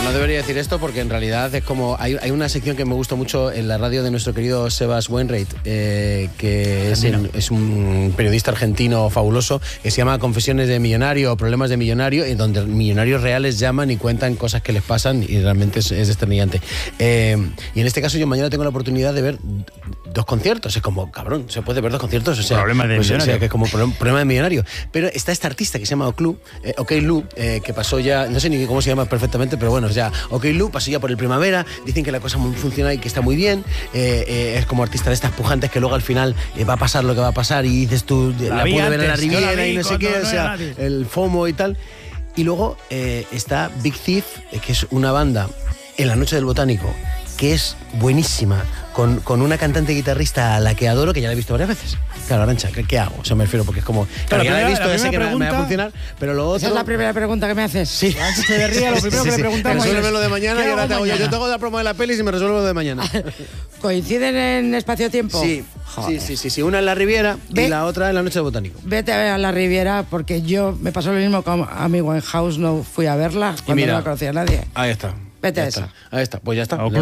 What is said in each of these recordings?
no debería decir esto porque en realidad es como... Hay una sección que me gusta mucho en la radio de nuestro querido Sebas Wainwright, que es un periodista argentino fabuloso, que se llama Confesiones de Millonario o Problemas de Millonario, en donde millonarios reales llaman y cuentan cosas que les pasan y realmente es desternillante. Y en este caso yo mañana tengo la oportunidad de ver 2 conciertos. Es como, cabrón, se puede ver 2 conciertos. O sea, problema de millonario. O sea, que es como problema de millonario. Pero está este artista que se llama OK Lu, que pasó ya, no sé ni cómo se llama perfectamente, pero bueno, ya OK Lu pasó ya por el Primavera, dicen que la cosa funciona y que está muy bien, es como artista de estas pujantes que luego al final va a pasar lo que va a pasar y dices tú, la pude ver en la Riviera y no sé qué, o sea, el FOMO y tal. Y luego está Big Thief, que es una banda en la Noche del Botánico, que es buenísima, con una cantante guitarrista a la que adoro, que ya la he visto varias veces. Claro, Arantxa, ¿qué hago? O sea, me refiero porque es como... Claro, ya la he visto, ya sé que me va a funcionar, pero lo otro... Esa es la primera pregunta que me haces. Sí. Antes de ría, lo primero que le preguntamos Resuelve lo de mañana y ahora te hago mañana? yo tengo la promo de la peli y me resuelvo lo de mañana. ¿Coinciden en espacio-tiempo? Sí. Joder. Sí. Una en la Riviera y la otra en la Noche del Botánico. Vete a ver a la Riviera porque yo me pasó lo mismo con Amy Winehouse, no fui a verla cuando no la conocía nadie. Ahí está. Vete a esa. Ahí está, pues ya está. O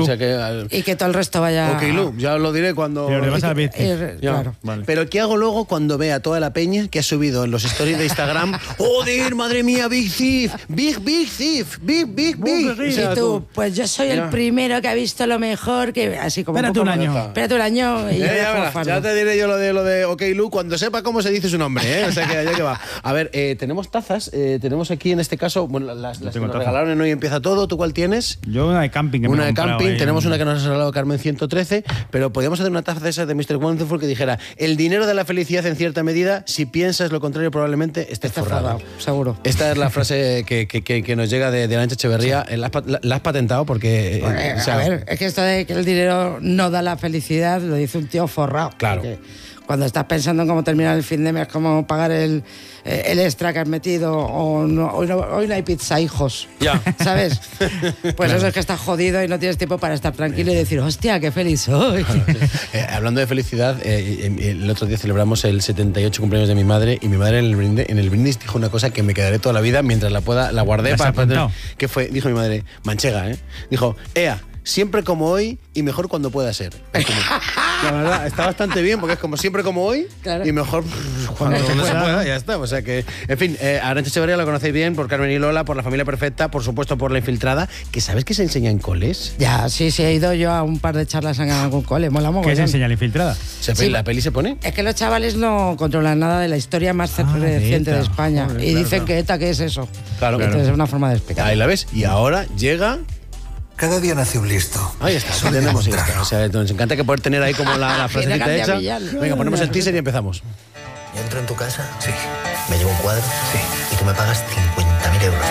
y que todo el resto vaya... OK Lu, ya os lo diré cuando... Pero le vas a ver. Claro. Vale. Pero ¿qué hago luego cuando vea toda la peña que ha subido en los stories de Instagram? ¡Joder, madre mía, Big Thief! ¡Big Thief! ¡Big! O sea, Y tú, pues yo soy el primero que ha visto lo mejor, que así como... Espérate un año. Espérate un año y ya te diré yo lo de OK Lu cuando sepa cómo se dice su nombre, ¿eh? O sea, que allá que va. A ver, tenemos tazas, tenemos aquí en este caso, bueno, las que nos regalaron en Hoy Empieza Todo. ¿Tú cuál tienes? Yo una de camping. Una de camping, tenemos una que nos ha regalado Carmen 113, pero podríamos hacer una taza de esas de Mr. Wonderful que dijera: el dinero de la felicidad en cierta medida, si piensas lo contrario probablemente estés forrado. Seguro. Esta es la frase que nos llega de Arantxa Echeverría. La has patentado porque... a ver, es que esto de que el dinero no da la felicidad lo dice un tío forrado. Claro. Cuando estás pensando en cómo terminar el fin de mes, cómo pagar el extra que has metido, hoy no hay pizza, hijos. Ya. ¿Sabes? Pues claro. Eso es que estás jodido y no tienes tiempo para estar tranquilo y decir, hostia, qué feliz soy. Hablando de felicidad, el otro día celebramos el 78 cumpleaños de mi madre y mi madre en el brindis dijo una cosa que me quedaré toda la vida mientras la guardé para... ¿Qué fue? Dijo mi madre, manchega, ¿eh? Dijo, siempre como hoy y mejor cuando pueda ser. Como, la verdad, está bastante bien porque es como siempre como hoy, claro. Y mejor cuando se pueda, ya está. O sea que, en fin, Arantxa Echeverría la conocéis bien por Carmen y Lola, por La Familia Perfecta, por supuesto por La Infiltrada, que ¿sabes que se enseña en coles? Ya, sí, he ido yo a un par de charlas en algún cole, mola mogollón. ¿Qué se enseña La Infiltrada? ¿La peli se pone? Es que los chavales no controlan nada de la historia más reciente de España. Joder, y dicen que ETA, ¿qué es eso? Claro. Entonces es una forma de explicar. Ahí la ves. Y ahora llega... Cada día nace un listo. Ahí está, tenemos esto. O sea, nos encanta que poder tener ahí como la frasecita hecha. Venga, ponemos el teaser y empezamos. Yo entro en tu casa, sí. Me llevo un cuadro, sí. Y tú me pagas 50.000 euros.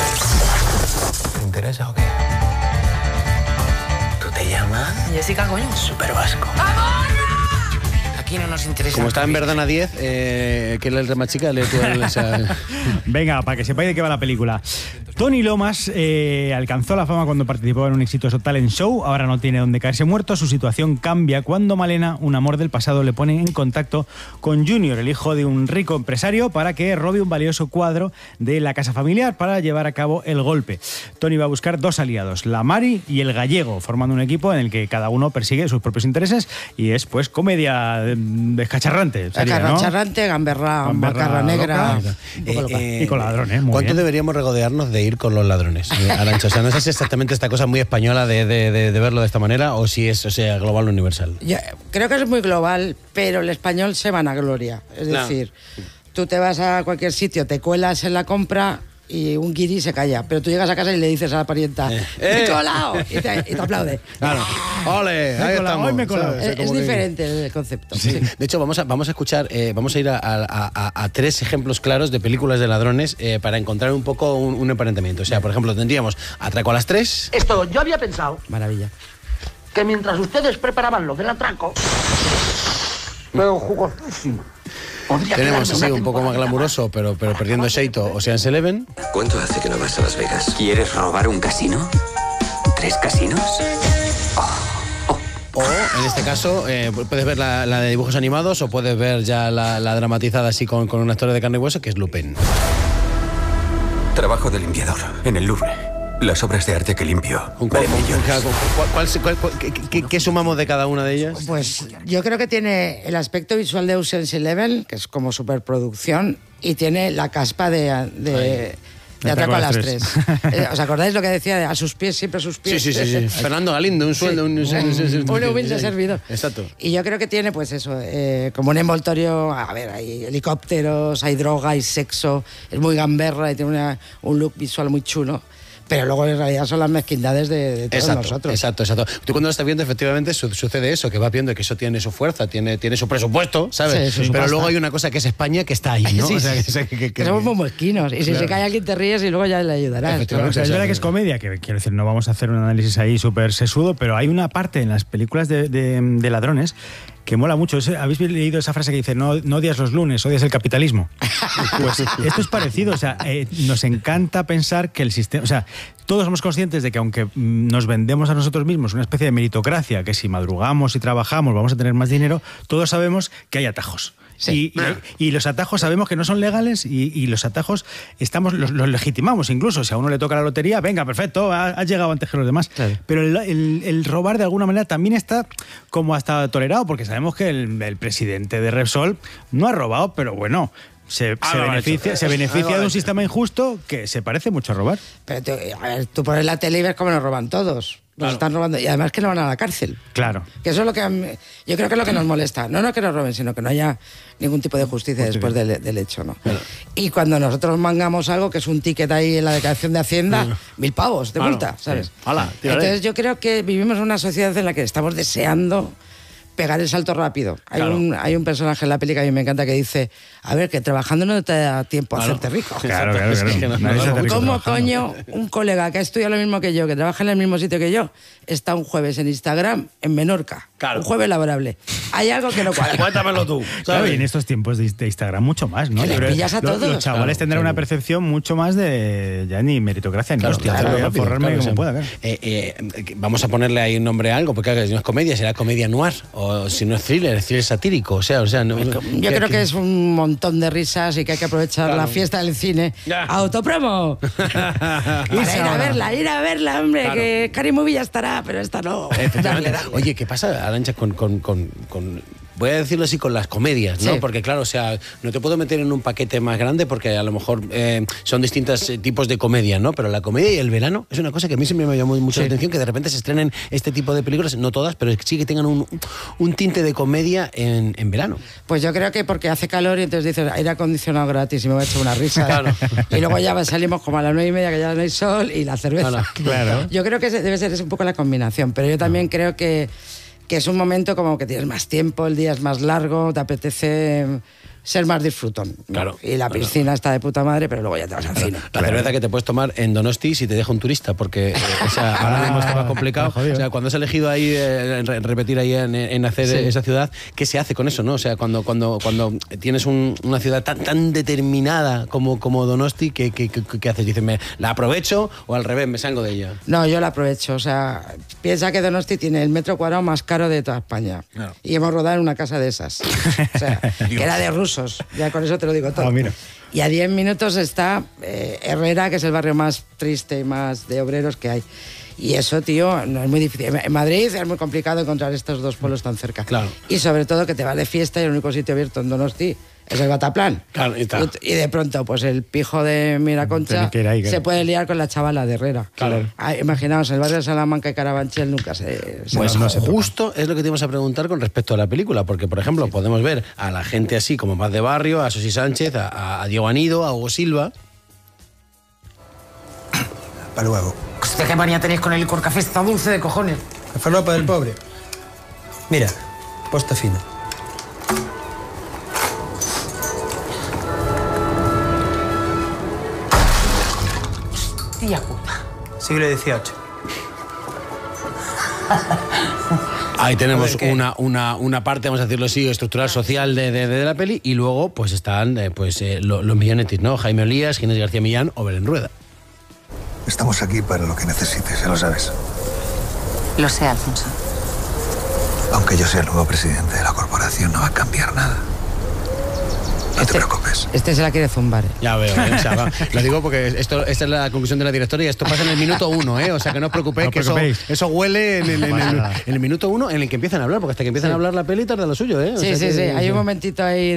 ¿Te interesa o qué? ¿Tú te llamas? Jessica, coño. Súper vasco. ¡Vamos! Aquí no nos interesa. Como está en Verdana 10, que es el más chica, lee tú Venga, para que sepáis de qué va la película. Tony Lomas alcanzó la fama cuando participó en un exitoso talent show. Ahora no tiene donde caerse muerto. Su situación cambia cuando Malena, un amor del pasado, le pone en contacto con Junior, el hijo de un rico empresario, para que robe un valioso cuadro de la casa familiar para llevar a cabo el golpe. Tony va a buscar 2 aliados, la Mari y el gallego, formando un equipo en el que cada uno persigue sus propios intereses y es pues comedia descacharrante. Descacharrante, gamberra, macarra negra. Y con ladrones. ¿Cuánto deberíamos regodearnos de ir con los ladrones, Arantxa? O sea, no sé si es exactamente esta cosa muy española de verlo de esta manera o si es, o sea, global o universal. Yo creo que es muy global, pero el español se vanagloria. Es decir, tú te vas a cualquier sitio, te cuelas en la compra y un guiri se calla, pero tú llegas a casa y le dices a la parienta, ¡me he colado! Y te aplaude. Claro. ¡Ole! Ahí estamos. Hoy me he colado. Es diferente el concepto. Sí. De hecho, vamos a escuchar, vamos a ir a 3 ejemplos claros de películas de ladrones para encontrar un poco un emparentamiento. O sea, por ejemplo, tendríamos Atraco a las 3. Esto, yo había pensado Maravilla. que mientras ustedes preparaban lo del atraco, veo jugosísimo. Tenemos así un poco más glamuroso, pero perdiendo Xeito, Ocean's Eleven. ¿Cuánto hace que no vas a Las Vegas? ¿Quieres robar un casino? ¿3 casinos? O, en este caso, puedes ver la de dibujos animados o puedes ver ya la dramatizada así con una historia de carne y hueso, que es Lupin. Trabajo de limpiador en el Louvre. Las obras de arte que limpio. ¿Qué sumamos de cada una de ellas? Pues yo creo que tiene el aspecto visual de Ocean's Eleven, que es como superproducción, y tiene la caspa de Atraco a las 3. ¿Os acordáis lo que decía? A sus pies, siempre a sus pies. Sí. Fernando Galindo, un sueldo, un humilde servidor. Exacto. Y yo creo que tiene, pues eso, como un envoltorio. A ver, hay helicópteros, hay droga, hay sexo. Es muy gamberra y tiene un look visual muy chulo. Pero luego en realidad son las mezquindades de todos nosotros. Exacto. Tú cuando lo estás viendo, efectivamente, sucede eso, que vas viendo que eso tiene su fuerza, tiene su presupuesto, ¿sabes? Sí, pero luego hay una cosa que es España que está ahí, ¿no? Sí, o sea, que somos muy mezquinos. Y si se cae alguien te ríes y luego ya le ayudarás. Claro, o sea, es verdad que es comedia, que quiero decir, no vamos a hacer un análisis ahí súper sesudo, pero hay una parte en las películas de ladrones que mola mucho. ¿Habéis leído esa frase que dice no odias los lunes, odias el capitalismo? Pues esto es parecido. O sea, nos encanta pensar que el sistema... O sea, todos somos conscientes de que aunque nos vendemos a nosotros mismos una especie de meritocracia, que si madrugamos y trabajamos vamos a tener más dinero, todos sabemos que hay atajos. Sí. Y los atajos sabemos que no son legales y los atajos los legitimamos incluso. Si a uno le toca la lotería, venga, perfecto, has llegado antes que los demás. Claro. Pero el robar de alguna manera también está como hasta tolerado, porque sabemos que el presidente de Repsol no ha robado, pero bueno... Se beneficia de un sistema injusto que se parece mucho a robar. Pero tú pones la tele y ves cómo nos roban todos. Nos están robando. Y además que no van a la cárcel. Claro. Que eso es lo que yo creo que es lo que nos molesta. No que nos roben, sino que no haya ningún tipo de justicia después del hecho, ¿no? Claro. Y cuando nosotros mangamos algo, que es un ticket ahí en la declaración de Hacienda, 1.000 pavos de multa, ¿sabes? Entonces yo creo que vivimos en una sociedad en la que estamos deseando pegar el salto rápido. Hay un personaje en la peli que a mí me encanta que dice, a ver, que trabajando no te da tiempo a hacerte rico. Claro. ¿Cómo coño un colega que ha estudiado lo mismo que yo, que trabaja en el mismo sitio que yo, está un jueves en Instagram en Menorca? Claro. Un jueves laborable. Hay algo que no cuadra. Cuéntamelo tú. Claro, y en estos tiempos de Instagram mucho más, ¿no? Que pillas a todos. Los chavales tendrán una percepción mucho más de ya ni meritocracia, ni hostia. Voy a forrarme como pueda. Vamos a ponerle ahí un nombre a algo, porque si no es comedia, será comedia noir. O si no es thriller satírico. Yo creo que es un montón de risas y que hay que aprovechar la fiesta del cine. ¡Autopromo! Para ir a verla, hombre, que Scary Movie ya estará, pero esta no. Dale. Oye, ¿qué pasa, Arantxa, con voy a decirlo así, con las comedias, ¿no? Sí. Porque claro, o sea, no te puedo meter en un paquete más grande porque a lo mejor son distintos tipos de comedia, ¿no? Pero la comedia y el verano es una cosa que a mí siempre me llamó mucho la atención, que de repente se estrenen este tipo de películas, no todas, pero sí que tengan un tinte de comedia en verano. Pues yo creo que porque hace calor y entonces dices, aire acondicionado gratis y me voy a echar una risa. Claro. Y luego ya salimos como a las 9:30 que ya no hay sol y la cerveza. Claro. Yo creo que debe ser un poco la combinación, pero yo también creo que es un momento como que tienes más tiempo, el día es más largo, te apetece ser más disfrutón, ¿no? Claro. Y la piscina está de puta madre, pero luego ya te vas al cine. La cerveza que te puedes tomar en Donosti si te deja un turista, porque ahora mismo está más complicado. O sea, cuando has elegido ahí repetir ahí en hacer esa ciudad, ¿qué se hace con eso, no? O sea, cuando tienes una ciudad tan determinada como Donosti, ¿qué haces? Dices, ¿la aprovecho o al revés, me salgo de ella? No, yo la aprovecho. O sea, piensa que Donosti tiene el metro cuadrado más caro de toda España. Claro. Y hemos rodado en una casa de esas. O sea, que era de rusos. Ya con eso te lo digo todo. Mira. Y a 10 minutos está Herrera, que es el barrio más triste y más de obreros que hay. Y eso, tío, no es muy difícil. En Madrid es muy complicado encontrar estos dos pueblos tan cerca. Claro. Y sobre todo que te vas de fiesta y el único sitio abierto en Donosti es el Bataplan. Claro, y de pronto, pues el pijo de Miraconcha se puede liar con la chavala de Herrera. Claro. Imaginaos, el barrio de Salamanca y Carabanchel nunca se pues no justo es lo que te íbamos a preguntar con respecto a la película, porque, por ejemplo, podemos ver a la gente así como más de barrio, a Susi Sánchez, a Diego Anido, a Hugo Silva. Para luego. Hostia, qué manía tenéis con el licor café, está dulce de cojones. La falopa del pobre. Mira, posta fina. Hostia puta. Siglo XVIII. Ahí tenemos una parte, vamos a decirlo así, estructural social de la peli, y luego pues están los millonetis, ¿no? Jaime Olías, Ginés García Millán o Belén Rueda. Estamos aquí para lo que necesites, ya lo sabes. Lo sé, Alfonso. Aunque yo sea el nuevo presidente de la corporación, no va a cambiar nada. No te preocupes. Este se la quiere zumbar. Ya veo, o sea, lo digo porque esta es la conclusión de la directora y esto pasa en el minuto 1, o sea que no os preocupéis, que eso huele en el minuto 1 en el que empiezan a hablar, porque hasta que empiezan a hablar la peli tarda lo suyo, ¿eh? O Sí, sea sí, que, sí. Hay un momentito ahí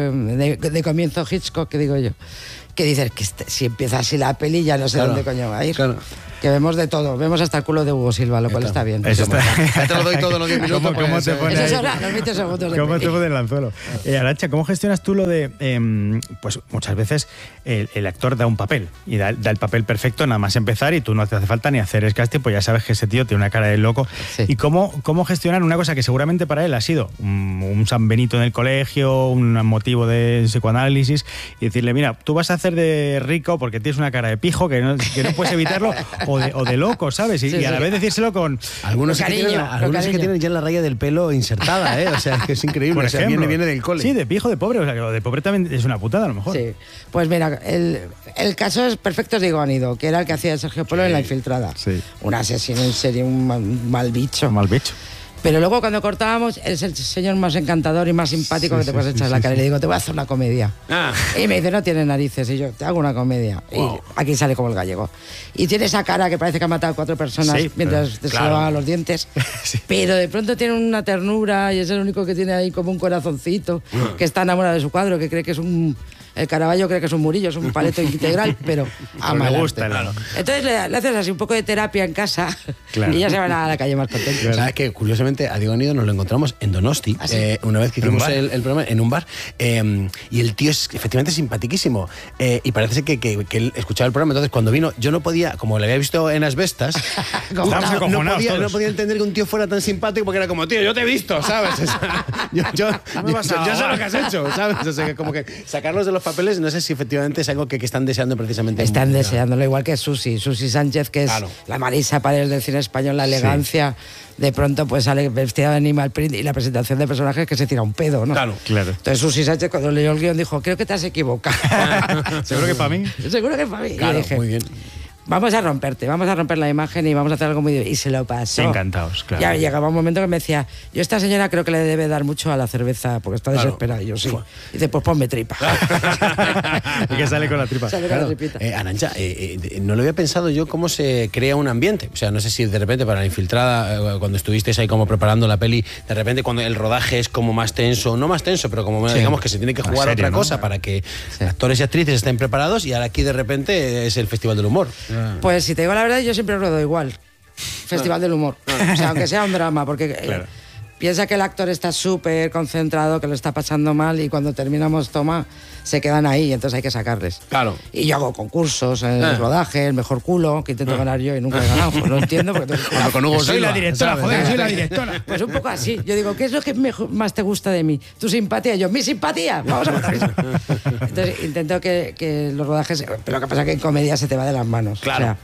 de comienzo Hitchcock, que digo yo, que dices que si empieza así la peli ya no sé dónde coño va a ir. Claro. Que vemos de todo, vemos hasta el culo de Hugo Silva, lo cual está bien. Eso está. Ya te lo doy todos los 10 minutos. ¿Cómo te pone eso ahora, los 20 segundos de ¿Cómo peli. te pone el anzuelo? Arantxa, ¿cómo gestionas tú lo de, pues muchas veces el actor da un papel y da el papel perfecto nada más empezar y tú no te hace falta ni hacer el casting, pues ya sabes que ese tío tiene una cara de loco. Sí. ¿Y cómo gestionar una cosa que seguramente para él ha sido un San Benito en el colegio, un motivo de psicoanálisis, y decirle, mira, tú vas a hacer de rico porque tienes una cara de pijo que no puedes evitarlo, o de loco, ¿sabes? Y a la vez decírselo con... Algunos que tienen ya la raya del pelo insertada, ¿eh? O sea, que es increíble. Por ejemplo, viene del cole. Sí, de pijo, de pobre. O sea, que lo de pobre también es una putada, a lo mejor. Sí. Pues mira, el caso es perfecto de Anido, que era el que hacía Sergio Polo en La Infiltrada. Sí. Un asesino en serie, un mal bicho. Un mal bicho. Pero luego cuando cortábamos, es el señor más encantador y más simpático que te puedes echar en la cara. Y le digo, te voy a hacer una comedia. Y me dice, no tiene narices. Y yo, te hago una comedia. Wow. Y aquí sale como el gallego. Y tiene esa cara que parece que ha matado a 4 personas mientras te lavaban los dientes. Sí. Pero de pronto tiene una ternura y es el único que tiene ahí como un corazoncito, que está enamorado de su cuadro, que cree que es el Caravaggio cree que es un Murillo, es un paleto integral, pero ama. Me gusta, claro. Entonces le haces así un poco de terapia en casa y ya se van a la calle más contentos. Claro. ¿Sabes qué? Curiosamente, a Diego Anido nos lo encontramos en Donosti, una vez que hicimos el programa en un bar, y el tío es efectivamente simpatiquísimo, y parece ser que él escuchaba el programa. Entonces, cuando vino, yo no podía, como le había visto en Asbestas, no podía entender que un tío fuera tan simpático, porque era como, tío, yo te he visto, ¿sabes? O sea, yo sé lo que has hecho, ¿sabes? O sea, que como que sacarlos de los papeles, no sé si efectivamente es algo que están deseando precisamente. Están deseándolo, igual que Susi Sánchez, que es la Marisa Paredes del cine español, la elegancia. Sí. De pronto pues sale vestida de animal print y la presentación de personajes que se tira un pedo, ¿no? Claro. Entonces Susi Sánchez, cuando leyó el guión, dijo, creo que te has equivocado. ¿Seguro que para mí? Seguro que para mí. Claro, y dije, muy bien. Vamos a romper la imagen y vamos a hacer algo muy divertido. Y se lo pasó. Encantados, claro. Ya llegaba un momento que me decía, yo esta señora creo que le debe dar mucho a la cerveza porque está desesperada. Y yo sí. Y dice, pues ponme tripa. Y que sale con la tripa. Sale con la tripita. Arantxa, no lo había pensado yo cómo se crea un ambiente. O sea, no sé si de repente para La Infiltrada, cuando estuvisteis ahí como preparando la peli, de repente cuando el rodaje es como más tenso, no más tenso, pero como digamos que se tiene que jugar otra cosa para que actores y actrices estén preparados, y ahora aquí de repente es el Festival del Humor. Pues si te digo la verdad, yo siempre ruedo igual. Festival del Humor. O sea, aunque sea un drama, porque piensa que el actor está súper concentrado, que lo está pasando mal, y cuando terminamos toma, se quedan ahí, entonces hay que sacarles. Claro. Y yo hago concursos, el rodaje, el mejor culo, que intento ganar yo y nunca he ganado. Pues no entiendo. Porque con Hugo soy Silva, la directora, ¿sabes? joder, soy la directora. Pues un poco así. Yo digo, ¿qué es lo que más te gusta de mí? ¿Tu simpatía? Y yo, ¿mi simpatía? Vamos a matar eso. Entonces intento que los rodajes... Pero lo que pasa es que en comedia se te va de las manos. Claro. O sea,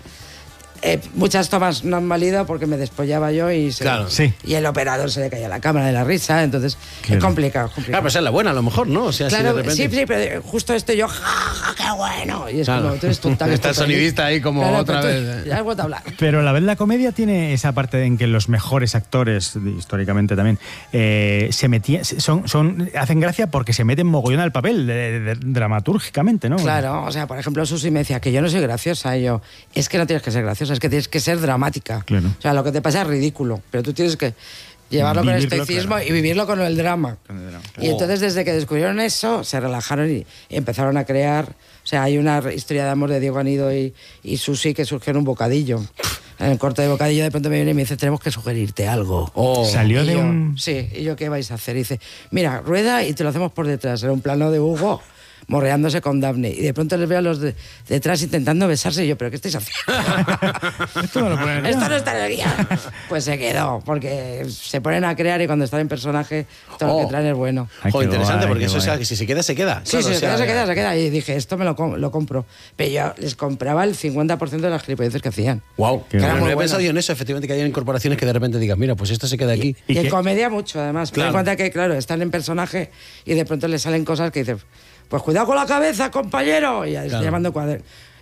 muchas tomas no han valido porque me despollaba yo y el operador se le caía la cámara de la risa, entonces es complicado. Claro, pero esa es la buena a lo mejor, ¿no? O sea, claro, si de repente... sí, pero justo esto yo, ¡ja, qué bueno! Y es como, tú eres tonta. Está el sonidista ahí como otra vez. Ya has vuelto a hablar. Pero a la vez la comedia tiene esa parte en que los mejores actores, históricamente también, se metían, hacen gracia porque se meten mogollón al papel, dramatúrgicamente, ¿no? Claro, o sea, por ejemplo, Susi me decía que yo no soy graciosa, y yo, es que no tienes que ser graciosa, es que tienes que ser dramática. Claro. O sea, lo que te pasa es ridículo, pero tú tienes que llevarlo con el estoicismo y vivirlo con el drama. Y entonces, desde que descubrieron eso, se relajaron y empezaron a crear. O sea, hay una historia de amor de Diego Anido y Susi que surgió en un bocadillo. En el corte de bocadillo de pronto me viene y me dice, tenemos que sugerirte algo. Salió de un... Sí, y yo, ¿qué vais a hacer? Y dice, mira, rueda y te lo hacemos por detrás. Era un plano de Hugo morreándose con Daphne, y de pronto les veo a los detrás intentando besarse, y yo, ¿pero qué estáis haciendo? Esto no lo ponen en el guión. Esto no está en el guión. Pues se quedó, porque se ponen a crear y cuando están en personaje todo lo que traen es bueno. Joder, interesante, porque eso es que si se queda, se queda. Sí, claro, se queda. Y dije, esto me lo compro. Pero yo les compraba el 50% de las gilipolleces que hacían. Wow. No he pensado yo en eso, efectivamente, que hay incorporaciones que de repente digan, mira, pues esto se queda aquí. Y en comedia mucho, además. Claro. Ten en cuenta que, claro, están en personaje y de pronto les salen cosas que dicen, pues cuidado con la cabeza, compañero. Y ya estoy llamando cuadro.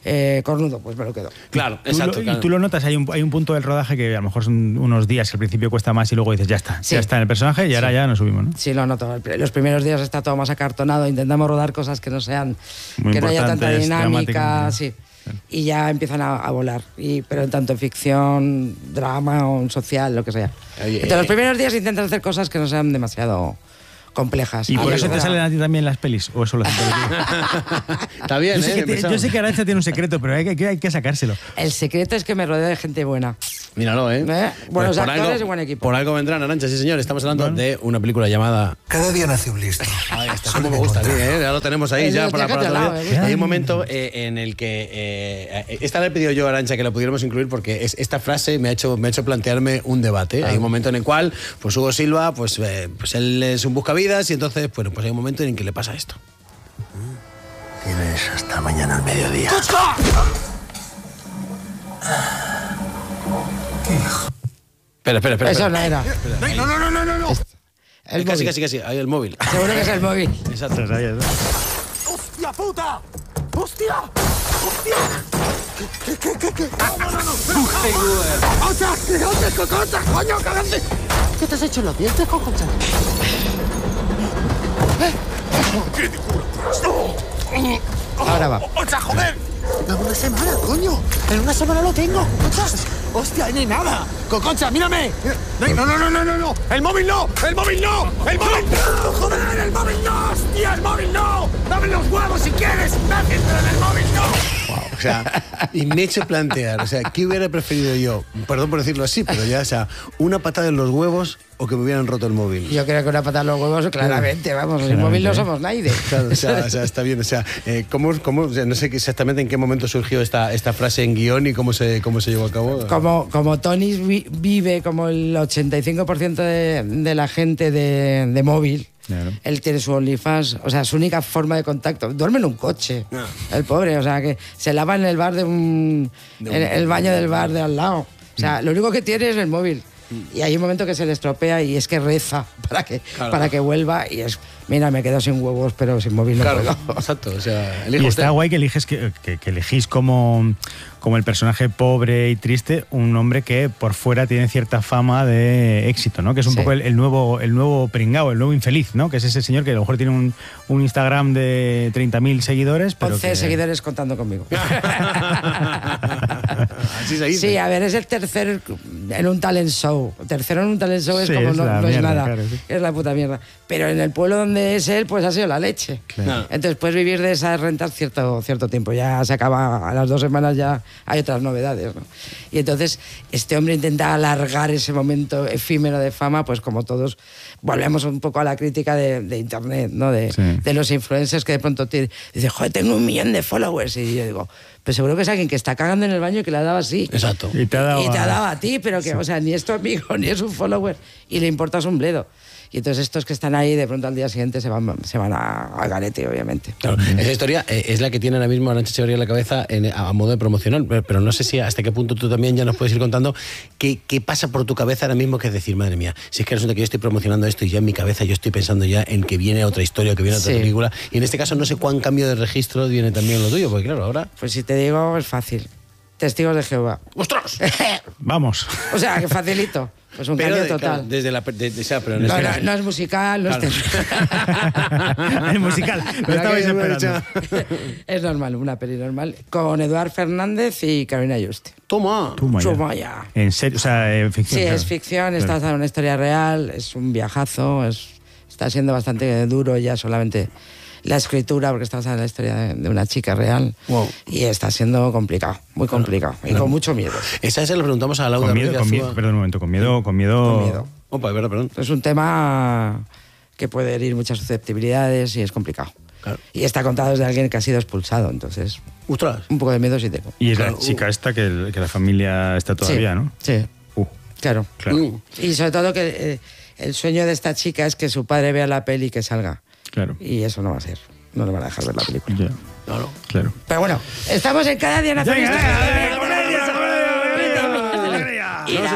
cornudo, pues me lo quedo. Claro, exacto. Y tú lo notas, hay un punto del rodaje que a lo mejor son unos días que al principio cuesta más y luego dices, ya está en el personaje y ahora ya nos subimos, ¿no? Sí, lo noto. Los primeros días está todo más acartonado, intentamos rodar cosas que no sean, que no haya tanta dinámica, sí. Y ya empiezan a volar, pero tanto en ficción, drama o en social, lo que sea. Entonces los primeros días intentan hacer cosas que no sean demasiado complejas. ¿Y por eso te salen a ti también las pelis? ¿O eso lo hacen Está bien, yo sé que Arantxa tiene un secreto, pero hay que sacárselo. El secreto es que me rodeo de gente buena. Míralo, Buenos actores y buen equipo. Por algo vendrán, Arantxa, sí señor. Estamos hablando de una película llamada... Cada día nace un listo. Ahí está, como me gusta, sí, ya lo tenemos ahí ya para todo. Hay un momento en el que... esta le he pedido yo a Arantxa que la pudiéramos incluir porque esta frase me ha hecho plantearme un debate. Hay un momento en el cual, pues Hugo Silva, pues él es un buscavidas y entonces, bueno, pues hay un momento en que le pasa esto. Tienes hasta mañana al mediodía. Espera. Eso no era. No. Casi, ahí el móvil. Seguro que es el móvil. Exacto. ¡Hostia puta! ¡Hostia! ¿Qué? ¡Cococha, coño, cagante! ¿Qué te has hecho en los dientes, Cococha? Ahora va. ¡Ocha, joder! En una semana, coño. En una semana lo tengo. ¡Hostia, no hay nada! ¡Cococha, mírame! ¡No! ¡El móvil no! ¡El móvil no! ¡Joder, el móvil no! ¡Hostia, el móvil no! ¡Dame los huevos si quieres! ¡Gracias, pero el móvil no! Wow, o sea, y me he hecho plantear, ¿qué hubiera preferido yo? Perdón por decirlo así, pero ya, una patada en los huevos o que me hubieran roto el móvil. Yo creo que una patada en los huevos, claramente, vamos, el móvil no somos nadie. Claro, o sea, está bien, ¿cómo, no sé exactamente en qué momento surgió esta frase en guión y cómo se llevó a cabo? Como Tony vive como el 85% de la gente de móvil. Claro. Él tiene su OnlyFans, o sea, su única forma de contacto. Duerme en un coche, el pobre, o sea, que se lava en el bar en el baño del bar de al lado. O sea, lo único que tiene es el móvil. Y hay un momento que se le estropea y es que reza para que vuelva y es... Mira, me quedo sin huevos, pero sin móvil no puedo. Exacto, o sea, y está guay que eliges que elegís como el personaje pobre y triste un hombre que por fuera tiene cierta fama de éxito, ¿no? Que es un poco el nuevo pringao, el nuevo infeliz, ¿no? Que es ese señor que a lo mejor tiene un Instagram de 30.000 seguidores, pero 11 seguidores contando conmigo. Así se dice. Sí, a ver, es el tercer en un talent show. Tercero en un talent show es como no es nada. Claro, sí. Es la puta mierda. Pero en el pueblo donde es él, pues ha sido la leche. Claro. Entonces puedes vivir de esas rentas cierto tiempo. Ya se acaba, a las 2 semanas ya hay otras novedades, ¿no? Y entonces este hombre intenta alargar ese momento efímero de fama, pues como todos volvemos un poco a la crítica de internet, ¿no? De los influencers que de pronto dicen, joder, tengo 1 millón de followers. Y yo digo, pues seguro que es alguien que está cagando en el baño y que le ha dado así. Exacto. Y te ha dado a ti, pero que, o sea, ni es tu amigo, ni es un follower, y le importas un bledo. Y entonces estos que están ahí, de pronto al día siguiente se van al garete, obviamente. Claro, esa historia es la que tiene ahora mismo Arantxa Echeverría en la cabeza a modo de promocional, pero no sé si hasta qué punto tú también ya nos puedes ir contando qué pasa por tu cabeza ahora mismo, que es decir, madre mía, si es que resulta que yo estoy promocionando esto y ya en mi cabeza yo estoy pensando ya en que viene otra historia, que viene otra película, y en este caso no sé cuán cambio de registro viene también lo tuyo, porque claro, ahora... Pues si te digo, es fácil. Testigos de Jehová. ¡Ostras! Vamos. O sea, que facilito. Pues un cambio total. Claro, no es musical, no es... Es musical, lo estabais esperando. Es normal, una peli normal, con Eduard Fernández y Carolina Juste. Toma ya. ¿En serio? O sea, ficción. Sí, claro. es ficción, está basada en una historia real, es un viajazo, está siendo bastante duro ya solamente la escritura, porque está basada en la historia de una chica real. Wow. Y está siendo complicado, muy complicado, y con mucho miedo. Esa se lo preguntamos a Laura. Perdón un momento, con miedo. Opa, perdón. Es un tema que puede herir muchas susceptibilidades y es complicado. Claro. Y está contado desde alguien que ha sido expulsado, entonces... ¡Ostras! Un poco de miedo sí tengo. Y es la chica esta que la familia está todavía, ¿no? Sí. Claro. Y sobre todo que el sueño de esta chica es que su padre vea la peli y que salga. Claro. Y eso no va a ser. No le van a dejar ver la película. Yeah. Claro. Pero bueno, estamos en Cada Día Nace una Historia. Ir a verla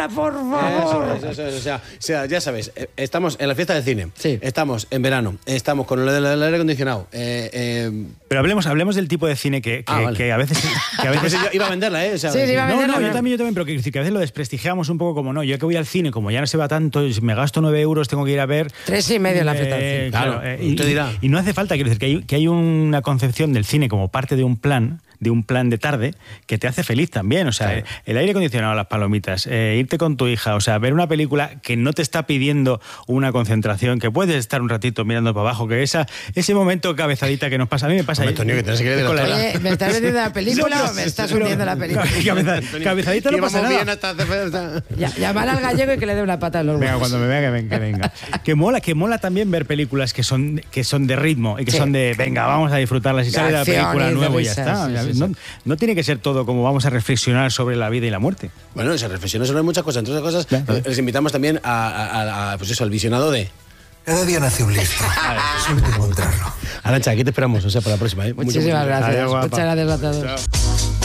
ya, por favor. Eso, o sea, ya sabes, estamos en la fiesta del cine, estamos en verano, estamos con el aire acondicionado. Pero hablemos del tipo de cine que a veces... Yo iba a venderla, ¿eh? O sea, iba a venderla. Yo también, pero quiero decir que a veces lo desprestigiamos un poco como no. Yo que voy al cine, como ya no se va tanto, me gasto 9 euros, tengo que ir a ver... 3,5 la fiesta del cine. Claro, usted dirá. Y no hace falta, quiero decir, que hay una concepción del cine como parte de un plan de tarde que te hace feliz también, o sea, el aire acondicionado, las palomitas, irte con tu hija, o sea, ver una película que no te está pidiendo una concentración, que puedes estar un ratito mirando para abajo, que ese momento cabezadita que nos pasa, a mí me pasa. Antonio, que tienes que ir de la Oye, ¿me estás vendiendo la película o me estás hundiendo la película? Cabezadita no pasa nada. Llamar al gallego y que le dé una pata en los huevos. Venga, cuando me vea que venga. que mola también ver películas que son de ritmo y que son de, venga, vamos a disfrutarlas y sale la película nueva y ya está. No tiene que ser todo como vamos a reflexionar sobre la vida y la muerte. Bueno, se reflexiona sobre muchas cosas. Entre otras cosas, les invitamos también al visionado de... Cada día nace un listo. Suerte encontrarlo. Arantxa, aquí te esperamos, para la próxima. Muchísimas gracias. Muchas gracias a todos.